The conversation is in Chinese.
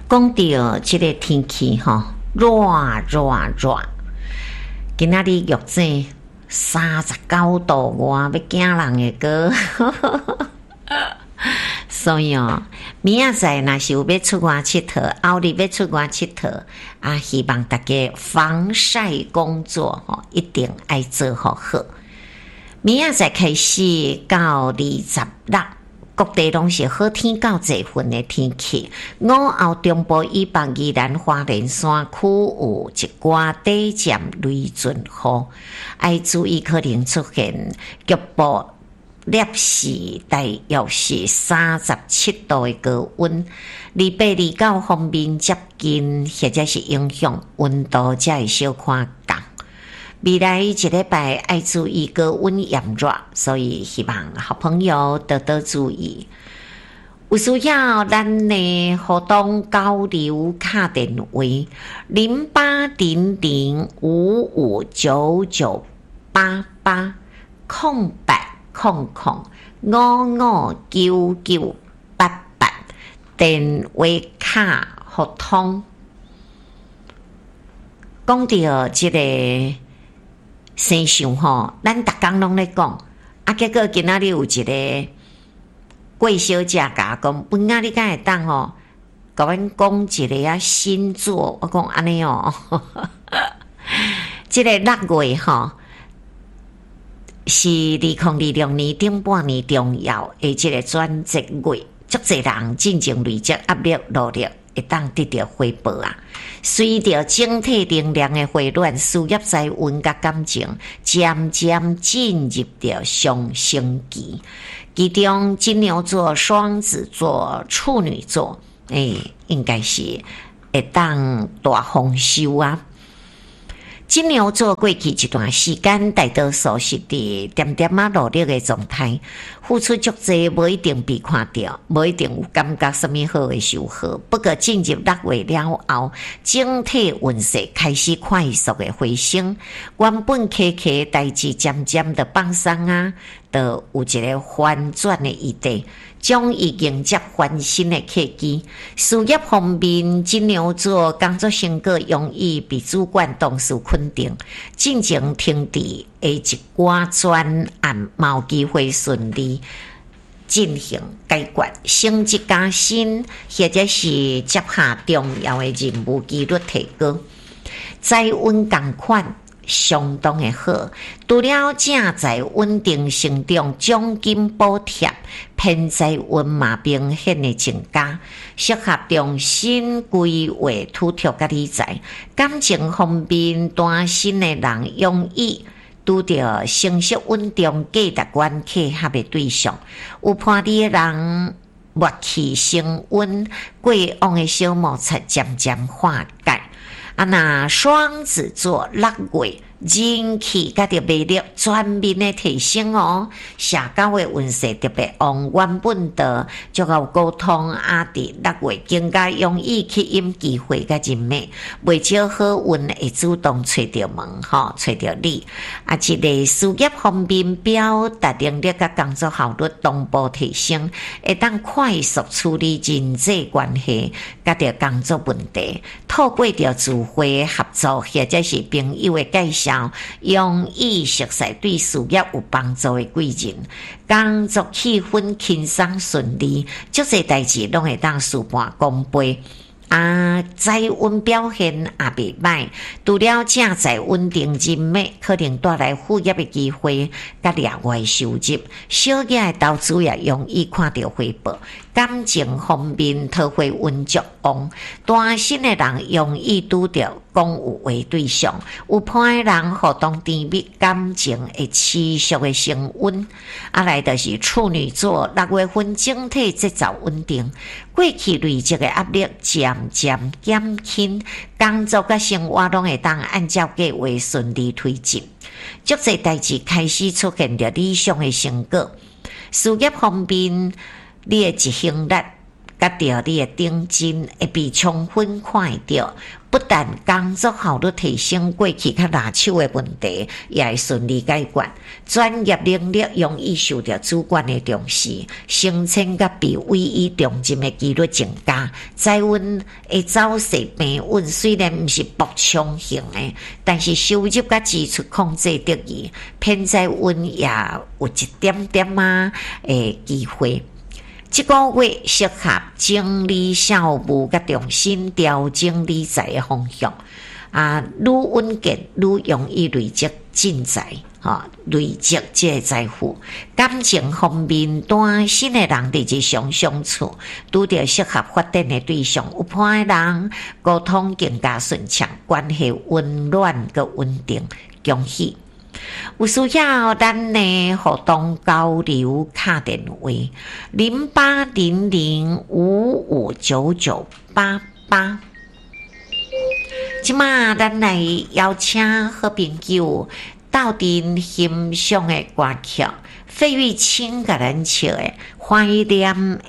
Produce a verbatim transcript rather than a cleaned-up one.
讲到这个天气吼，热热热，今仔日约正三十九度外，要惊人的歌。所以哦，明仔载若是有要出外佚佗，后日要出外佚佗啊，希望大家防晒工作吼一定爱做好好。明仔载开始到二十六。各地拢是好天到侪份的天气，午后中部以北宜兰花莲山区有一寡短暂雷阵雨，要注意可能出现局部摄氏大约是三十七度的高温，礼拜二到方面接近或者是影响温度才会小可降。未来一礼拜爱注意高温炎热，所以希望好朋友多多注意。有需要咱的互动交流卡电话零八零零五五九九八八空白空空五五九九八八电话卡互通。讲到这个。生想吼，咱逐工拢咧讲，啊，结果今仔日有一个贵小姐甲讲，本仔你敢会当吼，甲阮讲一个啊星座，我讲安尼哦，即个六月吼是二零二六年顶半年重要诶，即个转折月，足侪人进前累积压力努力。会当得到回报啊！随着整体能量的回暖，事业财运甲感情渐渐进入到上升期。其中金牛座、双子座、处女座，诶、欸，应该是会当大丰收啊！金牛座过去一段时间，大多数是伫点点啊努力的状态，付出足济，无一定被看到，无一定有感觉什么好的收获。不过进入六月了后，整体运势开始快速的回升，原本卡卡的代志渐渐的放松啊，就有一个反转的余地。将伊迎接翻新的契机。事业方面，金牛座工作成果容易被主管同事肯定，进前停滞的一寡专案冇机会顺利进行解决，升职加薪或者是接下重要的任务几率提高，财运同款。相当的好，除了正财稳定成长，奖金补贴，偏财运嘛明显的增加，适合重新规划突拓甲理财。感情方面，单身的人容易拄到成熟稳定、价值观契合的对象，有伴侣的人默契升温，过往的小摩擦渐渐化解。啊，那双子座六月人气甲着魅力全面的提升哦，社交的运势特别旺，原本的就有沟通啊，伫六月更加容易吸引机会甲人脉，未少好运会主动找着门吼，找着你啊，一个事业方面表达能力甲工作效率同步提升，会当快速处理人际关系甲着工作问题，透过着智慧合作或者是朋友的介绍，容易熟悉对事业有帮助的贵人，工作气氛轻松顺利，足侪代志拢会当事半功倍。啊，财运表现也袂歹，除了正财稳定人脉，可能带来副业的机会，甲额外收入，小额的投资也容易看到回报。感情方面，桃花运足旺，单身的人容易拄到讲有话对象，有伴的人互动甜蜜，感情会持续的升温。啊，来就是处女座，六月份整体节奏稳定，过去累积的压力渐渐减轻，工作甲生活拢会当按照计划顺利推进，足侪代志开始出现着理想的成果。事业方面，你的执行力甲着你的顶针会被充分看到，不但工作效率提升，过去较拿手的问题也会顺利解决。专业能力容易受到主管的重视，升迁甲被委以重任的几率增加。财运的走势平稳，虽然毋是暴冲型的，但是收入甲支出控制得宜，偏财运也有一点点啊诶机会。这个月适合整理校务，甲重新调整理财的方向。啊，愈稳健，愈容易累积进财，哈、哦，累积这个财富。感情方面，单身的人伫日常相处，拄到适合发展的对象，有伴的人沟通更加顺畅，关系温暖个稳定，恭喜！有需要咱呢互动交流，卡电话零八零零五五九九八八。即马咱来邀请好朋友斗阵欣赏的歌曲，费玉清甲咱唱的《怀念》。